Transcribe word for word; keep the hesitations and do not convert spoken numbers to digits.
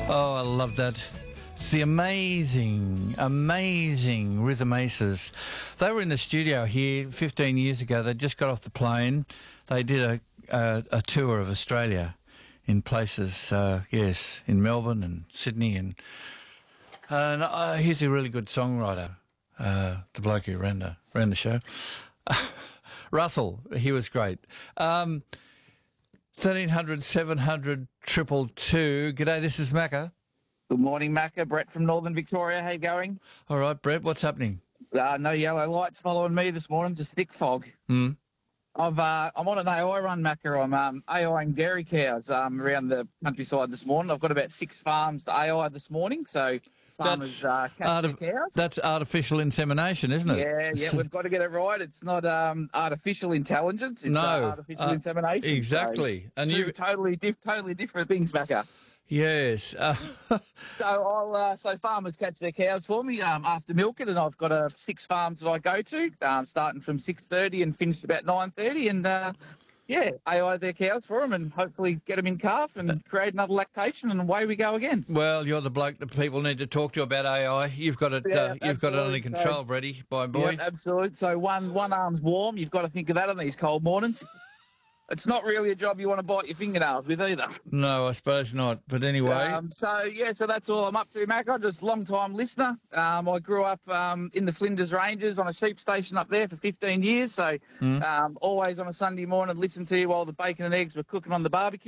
Oh, I love that. It's the amazing, amazing Rhythm Aces. They were in the studio here fifteen years ago. They just got off the plane. They did a a, a tour of Australia in places, uh, yes, in Melbourne and Sydney. And, and uh, he's a really good songwriter, uh, the bloke who ran the, ran the show. Russell, he was great. Um, thirteen hundred, seven hundred, triple two. G'day, this is Macca. Good morning, Macca. Brett from Northern Victoria. How you going? All right, Brett, what's happening? Uh, no yellow lights following me this morning, just thick fog. Mm. I've, uh, I'm on an A I run, Macca. I'm um, AIing dairy cows um, around the countryside this morning. I've got about six farms to A I this morning, so farmers uh, catch arti- their cows. That's artificial insemination, isn't it? Yeah, yeah, we've got to get it right. It's not um, artificial intelligence. It's No, uh, artificial uh, insemination. exactly. So And two you- totally, diff- totally different things, Macca. Yes. Uh, So I'll uh, so farmers catch their cows for me um, after milking, and I've got uh, six farms that I go to, um, starting from six thirty and finish about nine thirty, and uh, yeah, A I their cows for them, and hopefully get them in calf and create another lactation, and away we go again. well, you're the bloke that people need to talk to about A I. You've got it. Yeah, uh, you've got it under absolutely. control, Brady, by boy. Yeah, absolutely. So one one arm's warm. You've got to think of that on these cold mornings. It's not really a job you want to bite your fingernails with either. No, I suppose not. But anyway, Um, so, yeah, so that's all I'm up to, Mac. I'm just a long-time listener. Um, I grew up um, in the Flinders Ranges on a sheep station up there for fifteen years, so Mm. um, always on a Sunday morning listen to you while the bacon and eggs were cooking on the barbecue.